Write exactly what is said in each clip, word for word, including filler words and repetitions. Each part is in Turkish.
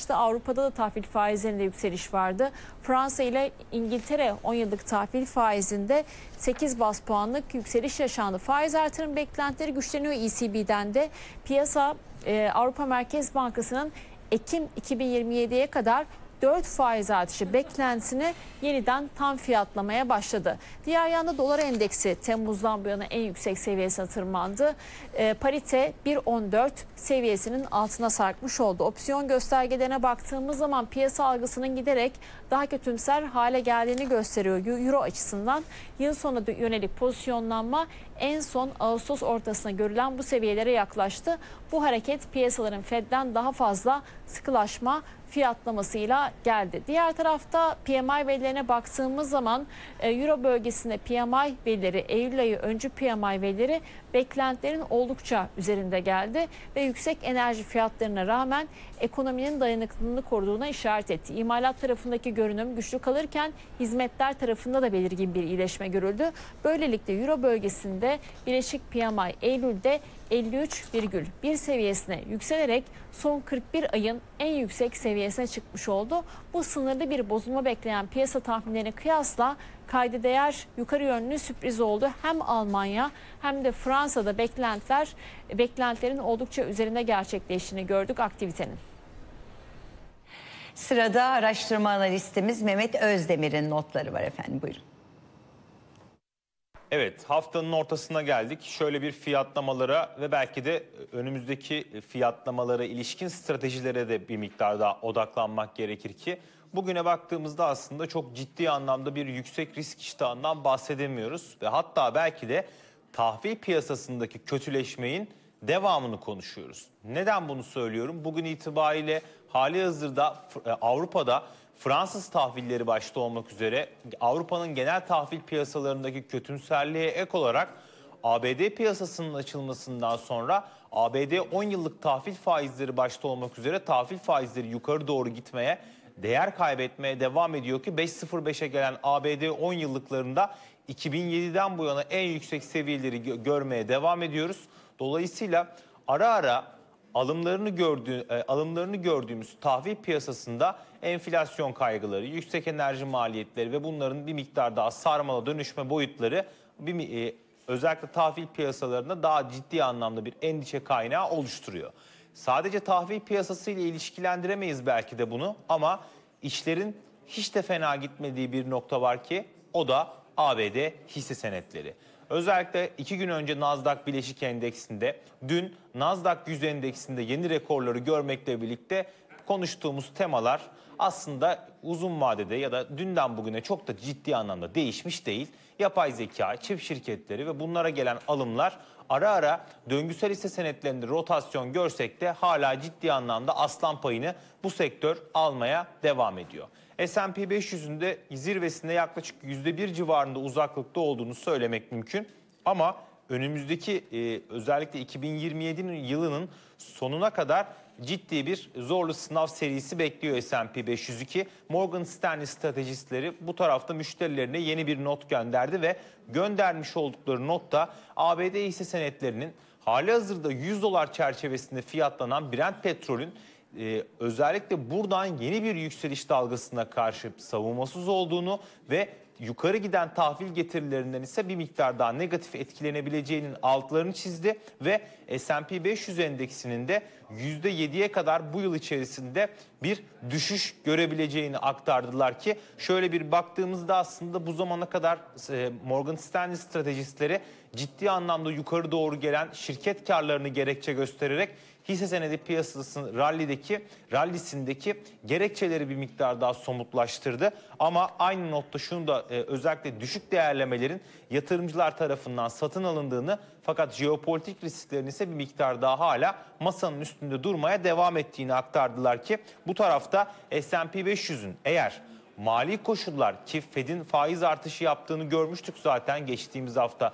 başlamıştı. Avrupa'da da tahvil faizlerinde yükseliş vardı. Fransa ile İngiltere on yıllık tahvil faizinde sekiz baz puanlık yükseliş yaşandı. Faiz artırım beklentileri güçleniyor E C B'den de. Piyasa e, Avrupa Merkez Bankası'nın Ekim iki bin yirmi yediye kadar dört faiz artışı beklentisini yeniden tam fiyatlamaya başladı. Diğer yanda dolar endeksi Temmuz'dan bu yana en yüksek seviyesine tırmandı. E, parite bir nokta on dört seviyesinin altına sarkmış oldu. Opsiyon göstergelerine baktığımız zaman piyasa algısının giderek daha kötümser hale geldiğini gösteriyor. Euro açısından yıl sonuna yönelik pozisyonlanma en son Ağustos ortasına görülen bu seviyelere yaklaştı. Bu hareket piyasaların Fed'den daha fazla sıkılaşma fiyatlamasıyla geldi. Diğer tarafta P M I verilerine baktığımız zaman Euro bölgesinde P M I verileri, Eylül ayı öncü P M I verileri beklentilerin oldukça üzerinde geldi ve yüksek enerji fiyatlarına rağmen ekonominin dayanıklılığını koruduğuna işaret etti. İmalat tarafındaki görünüm güçlü kalırken hizmetler tarafında da belirgin bir iyileşme görüldü. Böylelikle Euro bölgesinde Birleşik P M I Eylül'de elli üç virgül bir seviyesine yükselerek son kırk bir ayın en yüksek seviyesine çıkmış oldu. Bu sınırlı bir bozulma bekleyen piyasa tahminlerine kıyasla kayda değer yukarı yönlü sürpriz oldu. Hem Almanya hem de Fransa'da beklentiler beklentilerin oldukça üzerinde gerçekleştiğini gördük aktivitenin. Sırada araştırma analistimiz Mehmet Özdemir'in notları var efendim, buyurun. Evet, haftanın ortasına geldik. Şöyle bir fiyatlamalara ve belki de önümüzdeki fiyatlamalara ilişkin stratejilere de bir miktar daha odaklanmak gerekir ki bugüne baktığımızda aslında çok ciddi anlamda bir yüksek risk iştahından bahsedemiyoruz ve hatta belki de tahvil piyasasındaki kötüleşmenin devamını konuşuyoruz. Neden bunu söylüyorum? Bugün itibariyle hali hazırda Avrupa'da Fransız tahvilleri başta olmak üzere Avrupa'nın genel tahvil piyasalarındaki kötümserliğe ek olarak A B D piyasasının açılmasından sonra A B D on yıllık tahvil faizleri başta olmak üzere tahvil faizleri yukarı doğru gitmeye, değer kaybetmeye devam ediyor ki beş nokta sıfır beşe gelen A B D on yıllıklarında iki bin yediden bu yana en yüksek seviyeleri gö görmeye devam ediyoruz. Dolayısıyla ara ara alımlarını gördüğü e, alımlarını gördüğümüz tahvil piyasasında enflasyon kaygıları, yüksek enerji maliyetleri ve bunların bir miktar daha sarmala dönüşme boyutları bir e, özellikle tahvil piyasalarında daha ciddi anlamda bir endişe kaynağı oluşturuyor. Sadece tahvil piyasası ile ilişkilendiremeyiz belki de bunu ama işlerin hiç de fena gitmediği bir nokta var ki o da A B D hisse senetleri. Özellikle iki gün önce Nasdaq Bileşik Endeksinde, dün Nasdaq yüz Endeksinde yeni rekorları görmekle birlikte konuştuğumuz temalar aslında uzun vadede ya da dünden bugüne çok da ciddi anlamda değişmiş değil. Yapay zeka, çip şirketleri ve bunlara gelen alımlar ara ara döngüsel hisse senetlerinde rotasyon görsek de hala ciddi anlamda aslan payını bu sektör almaya devam ediyor. S and P beş yüzün de zirvesinde yaklaşık yüzde bir civarında uzaklıkta olduğunu söylemek mümkün. Ama önümüzdeki e, özellikle iki bin yirmi yedi yılının sonuna kadar ciddi bir zorlu sınav serisi bekliyor S and P beş yüz iki. Morgan Stanley stratejistleri bu tarafta müşterilerine yeni bir not gönderdi ve göndermiş oldukları notta A B D hisse senetlerinin halihazırda yüz dolar çerçevesinde fiyatlanan Brent petrolün Ee, özellikle buradan yeni bir yükseliş dalgasına karşı savunmasız olduğunu ve yukarı giden tahvil getirilerinden ise bir miktar daha negatif etkilenebileceğinin altlarını çizdi ve S and P beş yüz endeksinin de yüzde yediye kadar bu yıl içerisinde bir düşüş görebileceğini aktardılar ki şöyle bir baktığımızda aslında bu zamana kadar Morgan Stanley stratejistleri ciddi anlamda yukarı doğru gelen şirket karlarını gerekçe göstererek hisse senedi piyasasının rallideki, rallisindeki gerekçeleri bir miktar daha somutlaştırdı. Ama aynı notta şunu da e, özellikle düşük değerlemelerin yatırımcılar tarafından satın alındığını fakat jeopolitik risklerin ise bir miktar daha hala masanın üstünde durmaya devam ettiğini aktardılar ki bu tarafta S and P beş yüzün eğer mali koşullar ki Fed'in faiz artışı yaptığını görmüştük zaten geçtiğimiz hafta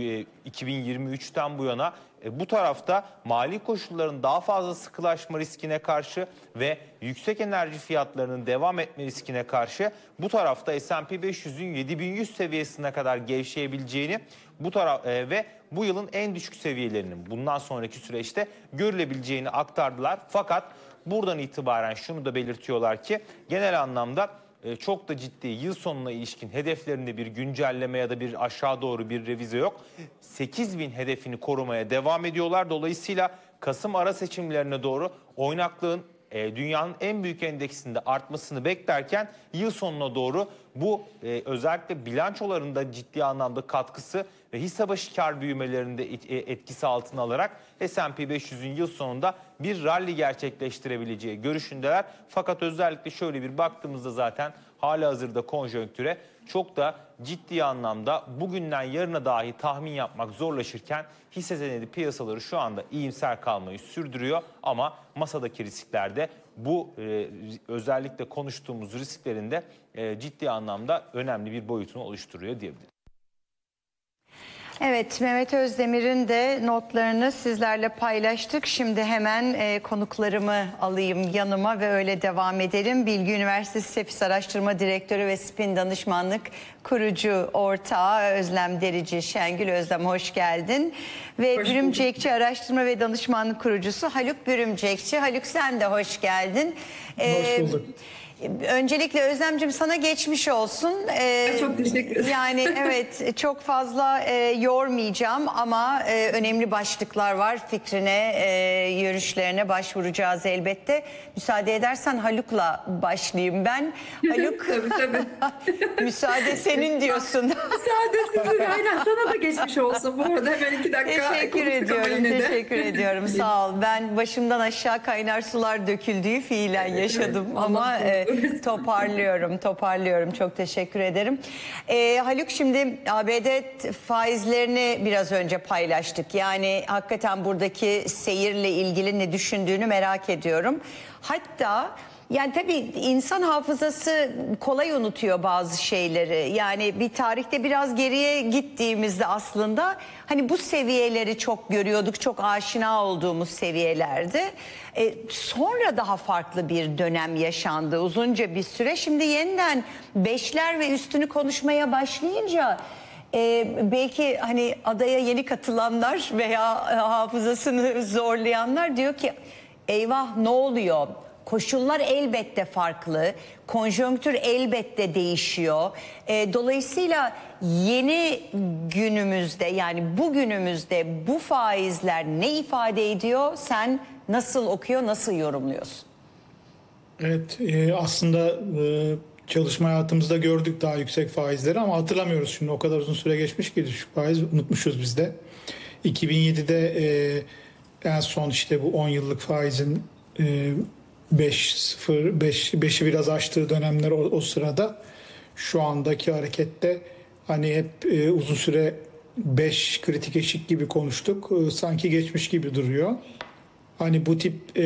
iki bin yirmi üçten bu yana bu tarafta mali koşulların daha fazla sıkılaşma riskine karşı ve yüksek enerji fiyatlarının devam etme riskine karşı bu tarafta S and P beş yüzün yedi bin yüz seviyesine kadar gevşeyebileceğini bu taraf e, ve bu yılın en düşük seviyelerinin bundan sonraki süreçte görülebileceğini aktardılar. Fakat buradan itibaren şunu da belirtiyorlar ki genel anlamda e, çok da ciddi yıl sonuna ilişkin hedeflerinde bir güncelleme ya da bir aşağı doğru bir revize yok. sekiz bin hedefini korumaya devam ediyorlar. Dolayısıyla Kasım ara seçimlerine doğru oynaklığın e, dünyanın en büyük endeksinde artmasını beklerken yıl sonuna doğru bu e, özellikle bilançolarında ciddi anlamda katkısı ve hisse başı kar büyümelerinde etkisi altına alarak S and P beş yüzün yıl sonunda bir rally gerçekleştirebileceği görüşündeler. Fakat özellikle şöyle bir baktığımızda zaten halihazırda konjonktüre çok da ciddi anlamda bugünden yarına dahi tahmin yapmak zorlaşırken hisse senedi piyasaları şu anda iyimser kalmayı sürdürüyor. Ama masadaki risklerde bu e, özellikle konuştuğumuz risklerin de e, ciddi anlamda önemli bir boyutunu oluşturuyor diyebiliriz. Evet, Mehmet Özdemir'in de notlarını sizlerle paylaştık. Şimdi hemen e, konuklarımı alayım yanıma ve öyle devam edelim. Bilgi Üniversitesi Sefis Araştırma Direktörü ve Spin Danışmanlık kurucu ortağı Özlem Derici. Şengül Özlem, hoş geldin. Ve hoş Bürümcekçi Araştırma ve Danışmanlık kurucusu Haluk Bürümcekçi. Haluk, sen de hoş geldin. Hoş bulduk. Ee, Öncelikle Özlemciğim sana geçmiş olsun. Ee, Çok teşekkür ederim. Yani evet, çok fazla e, yormayacağım ama e, önemli başlıklar var. Fikrine, e, görüşlerine başvuracağız elbette. Müsaade edersen Haluk'la başlayayım ben. Haluk, tabii tabii. müsaade senin diyorsun. Müsaade sizin. Aynen, sana da geçmiş olsun bu arada. Hemen iki dakika Teşekkür ediyorum, teşekkür ediyorum. Sağ ol. Ben başımdan aşağı kaynar sular döküldüğü fiilen yaşadım ama e, toparlıyorum, toparlıyorum. Çok teşekkür ederim. E, Haluk, şimdi A B D faizlerini biraz önce paylaştık. Yani hakikaten buradaki seyirle ilgili ne düşündüğünü merak ediyorum. Hatta yani tabii insan hafızası kolay unutuyor bazı şeyleri. Yani bir tarihte biraz geriye gittiğimizde aslında hani bu seviyeleri çok görüyorduk, çok aşina olduğumuz seviyelerde. E, sonra daha farklı bir dönem yaşandı uzunca bir süre. Şimdi yeniden beşler ve üstünü konuşmaya başlayınca e, belki hani adaya yeni katılanlar veya e, hafızasını zorlayanlar diyor ki eyvah, ne oluyor? Koşullar elbette farklı, konjonktür elbette değişiyor. E, dolayısıyla yeni günümüzde, yani bugünümüzde bu faizler ne ifade ediyor? Sen nasıl okuyor, nasıl yorumluyorsun? Evet, e, aslında e, çalışma hayatımızda gördük daha yüksek faizleri ama hatırlamıyoruz şimdi. O kadar uzun süre geçmiş ki düşük faiz unutmuşuz biz de. iki bin yedide e, en son işte bu on yıllık faizin e, beş sıfır beş beşi biraz aştığı dönemler o, o sırada. Şu andaki harekette hani hep e, uzun süre beş kritik eşik gibi konuştuk. E, sanki geçmiş gibi duruyor. Hani bu tip e,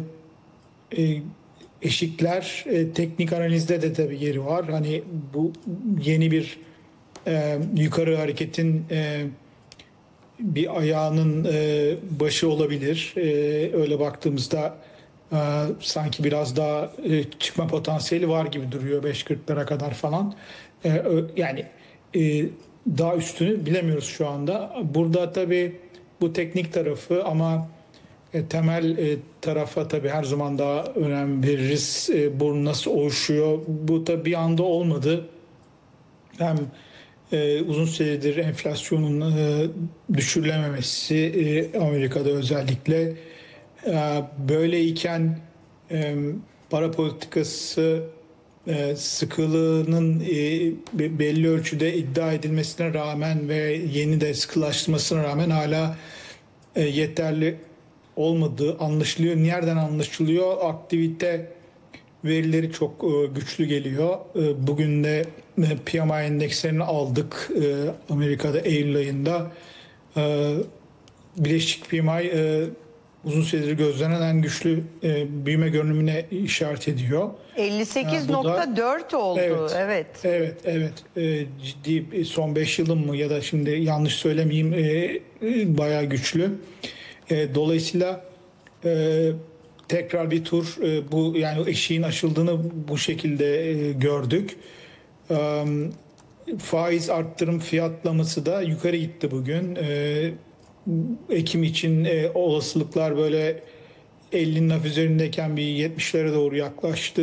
e, eşikler e, teknik analizde de tabii yeri var. Hani bu yeni bir e, yukarı hareketin e, bir ayağının e, başı olabilir. E, öyle baktığımızda e, sanki biraz daha e, çıkma potansiyeli var gibi duruyor beş kırklara kadar falan. E, ö, yani e, daha üstünü bilemiyoruz şu anda. Burada tabii bu teknik tarafı ama e, temel e, tarafa tabii her zaman daha önem veririz. E, bu nasıl oluşuyor? Bu tabii bir anda olmadı. Hem e, uzun süredir enflasyonun e, düşürülememesi e, Amerika'da özellikle e, böyleyken e, para politikası e, sıkılığının e, belli ölçüde iddia edilmesine rağmen ve yeni de sıkılaştırmasına rağmen hala e, yeterli olmadığı anlaşılıyor. Nereden anlaşılıyor? Aktivite verileri çok e, güçlü geliyor. E, bugün de e, P M I endekslerini aldık e, Amerika'da Eylül ayında. E, Birleşik P M I e, uzun süredir gözlenen en güçlü e, büyüme görünümüne işaret ediyor. elli sekiz nokta dört oldu. Evet. Evet. Evet, evet. E, ciddi son beş yılın mı ya da şimdi yanlış söylemeyeyim e, e, bayağı güçlü. E, dolayısıyla e, tekrar bir tur e, bu yani eşiğin aşıldığını bu şekilde e, gördük. E, faiz arttırım fiyatlaması da yukarı gitti bugün. E, Ekim için e, olasılıklar böyle elli'nin hafif üzerindeyken bir yetmişlere doğru yaklaştı.